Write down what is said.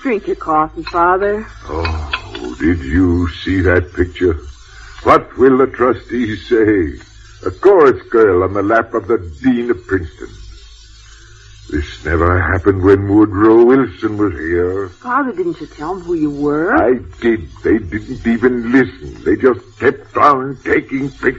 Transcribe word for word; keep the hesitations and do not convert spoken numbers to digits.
Drink your coffee, Father. Oh, did you see that picture? What will the trustees say? A chorus girl on the lap of the Dean of Princeton. This never happened when Woodrow Wilson was here. Father, didn't you tell them who you were? I did. They didn't even listen. They just kept on taking pictures.